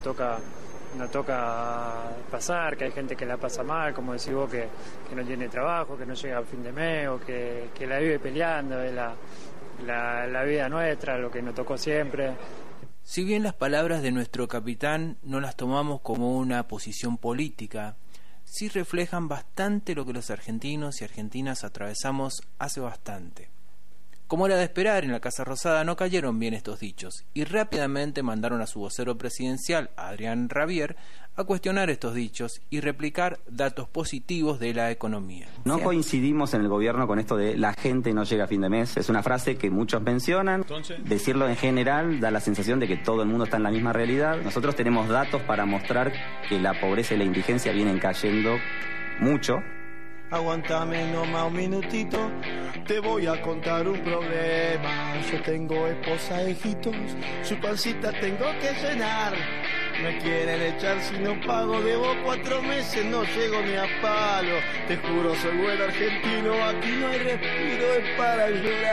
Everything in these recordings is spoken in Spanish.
Nos toca pasar, que hay gente que la pasa mal, como decís vos, que no tiene trabajo, que no llega a fin de mes, o que la vive peleando, es la vida nuestra, lo que nos tocó siempre. Si bien las palabras de nuestro capitán no las tomamos como una posición política, sí reflejan bastante lo que los argentinos y argentinas atravesamos hace bastante. Como era de esperar, en la Casa Rosada no cayeron bien estos dichos y rápidamente mandaron a su vocero presidencial, Adrián Rabier, a cuestionar estos dichos y replicar datos positivos de la economía. No coincidimos en el gobierno con esto de la gente no llega a fin de mes. Es una frase que muchos mencionan. Decirlo en general da la sensación de que todo el mundo está en la misma realidad. Nosotros tenemos datos para mostrar que la pobreza y la indigencia vienen cayendo mucho. Aguántame nomás un minutito, te voy a contar un problema. Yo tengo esposa e hijitos, su pancita tengo que llenar. Me quieren echar si no pago, debo 4 meses, no llego ni a palo. Te juro, soy buen argentino, aquí no hay respiro, es para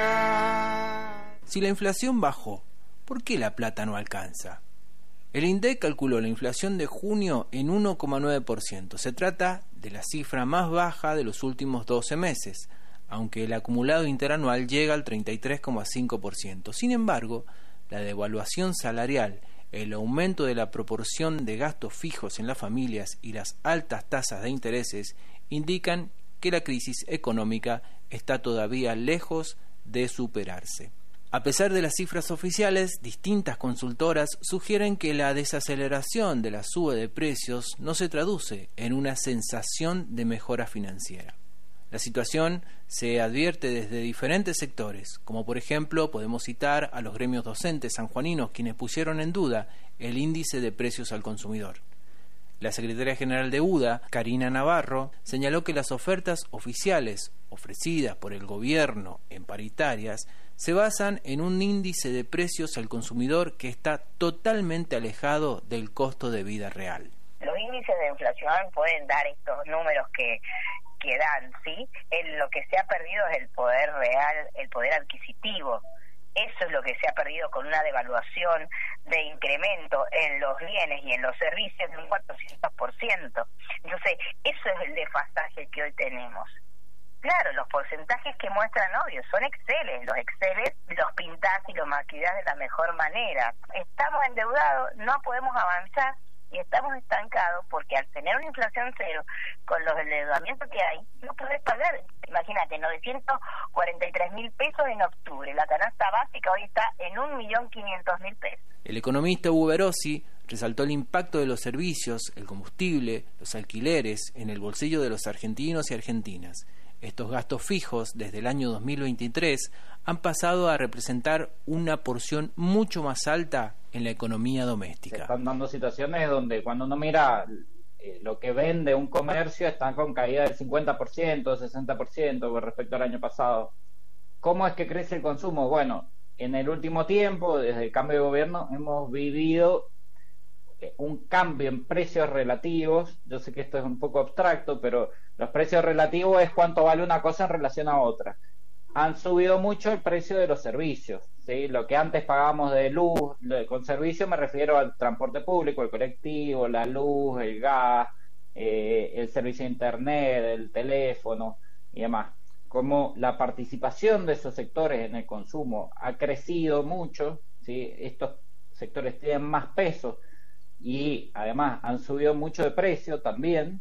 llorar. Si la inflación bajó, ¿por qué la plata no alcanza? El INDEC calculó la inflación de junio en 1,9%. Se trata de la cifra más baja de los últimos 12 meses, aunque el acumulado interanual llega al 33,5%. Sin embargo, la devaluación salarial, el aumento de la proporción de gastos fijos en las familias y las altas tasas de intereses indican que la crisis económica está todavía lejos de superarse. A pesar de las cifras oficiales, distintas consultoras sugieren que la desaceleración de la suba de precios no se traduce en una sensación de mejora financiera. La situación se advierte desde diferentes sectores, como por ejemplo podemos citar a los gremios docentes sanjuaninos, quienes pusieron en duda el índice de precios al consumidor. La secretaria general de UDA, Karina Navarro, señaló que las ofertas oficiales ofrecidas por el gobierno en paritarias se basan en un índice de precios al consumidor que está totalmente alejado del costo de vida real. Los índices de inflación pueden dar estos números que dan, ¿sí? Lo que se ha perdido es el poder real, el poder adquisitivo. Eso es lo que se ha perdido con una devaluación de incremento en los bienes y en los servicios de un 400%. Entonces, eso es el desfasaje que hoy tenemos. Claro, los porcentajes que muestran, obvio, son Exceles. Los Exceles los pintás y los maquillás de la mejor manera. Estamos endeudados, no podemos avanzar y estamos estancados porque al tener una inflación cero, con los endeudamientos que hay, no podés pagar. Imagínate, 943.000 pesos en octubre. La canasta básica hoy está en 1.500.000 pesos. El economista Hugo Verossi resaltó el impacto de los servicios, el combustible, los alquileres en el bolsillo de los argentinos y argentinas. Estos gastos fijos, desde el año 2023, han pasado a representar una porción mucho más alta en la economía doméstica. Se están dando situaciones donde cuando uno mira lo que vende un comercio están con caída del 50%, 60% con respecto al año pasado. ¿Cómo es que crece el consumo? Bueno, en el último tiempo, desde el cambio de gobierno, hemos vivido un cambio en precios relativos. Yo sé que esto es un poco abstracto, pero los precios relativos es cuánto vale una cosa en relación a otra. Han subido mucho el precio de los servicios, ¿sí? Lo que antes pagábamos de luz, con servicio me refiero al transporte público, el colectivo, la luz, el gas, el servicio de internet, el teléfono y demás. Como la participación de esos sectores en el consumo ha crecido mucho, ¿sí? Estos sectores tienen más peso y además han subido mucho de precio también.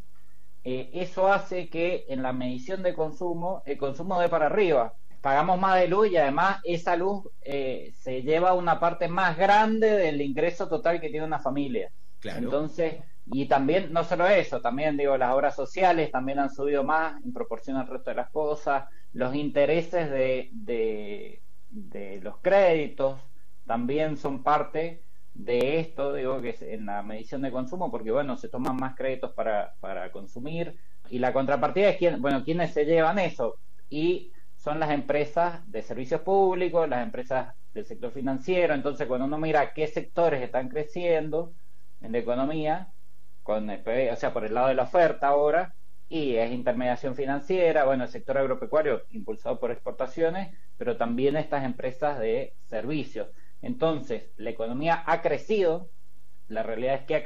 Eso hace que en la medición de consumo, el consumo dé para arriba. Pagamos más de luz y además esa luz se lleva una parte más grande del ingreso total que tiene una familia. Claro. Entonces, y también, no solo eso, también digo, las obras sociales también han subido más en proporción al resto de las cosas. Los intereses de los créditos también son parte de esto, digo, que es en la medición de consumo, porque bueno, se toman más créditos para consumir, y la contrapartida es quiénes se llevan eso, y son las empresas de servicios públicos, las empresas del sector financiero. Entonces cuando uno mira qué sectores están creciendo en la economía, o sea, por el lado de la oferta ahora, y es intermediación financiera, bueno, el sector agropecuario impulsado por exportaciones, pero también estas empresas de servicios. Entonces, la economía ha crecido, La realidad es que